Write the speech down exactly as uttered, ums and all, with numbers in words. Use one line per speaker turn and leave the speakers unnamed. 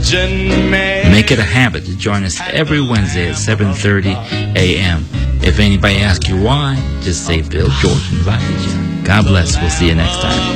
Make it a habit to join us every Wednesday at seven thirty a.m. If anybody asks you why, just say Bill George invited you. God bless. We'll see you next time.